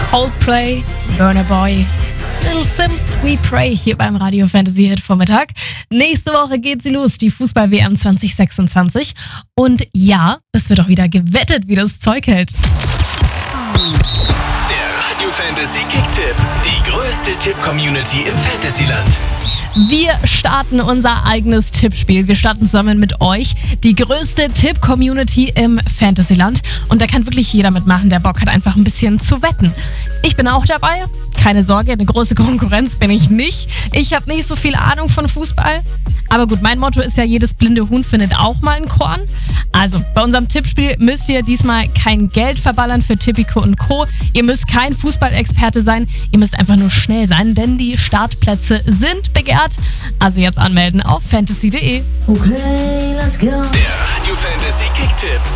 Coldplay, Burna Boy, Little Sims, We Pray hier beim Radio Fantasy Hit Vormittag. Nächste Woche geht sie los, die Fußball-WM 2026. Und ja, es wird auch wieder gewettet, wie das Zeug hält. Der Radio Fantasy Kicktipp, die größte Tipp-Community im Fantasyland. Wir starten unser eigenes Tippspiel. Wir starten zusammen mit euch die größte Tipp-Community im Fantasyland. Und da kann wirklich jeder mitmachen, der Bock hat, einfach ein bisschen zu wetten. Ich bin auch dabei. Keine Sorge, eine große Konkurrenz bin ich nicht. Ich habe nicht so viel Ahnung von Fußball. Aber gut, mein Motto ist ja, jedes blinde Huhn findet auch mal ein Korn. Also, bei unserem Tippspiel müsst ihr diesmal kein Geld verballern für Tipico und Co. Ihr müsst kein Fußballexperte sein. Ihr müsst einfach nur schnell sein, denn die Startplätze sind begehrt. Also jetzt anmelden auf fantasy.de. Okay, let's go. Der Radio Fantasy Kicktipp.